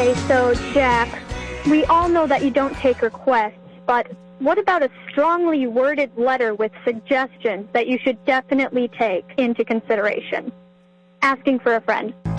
Okay, so, Jack, we all know that you don't take requests, but what about a strongly worded letter with suggestions that you should definitely take into consideration? Asking for a friend.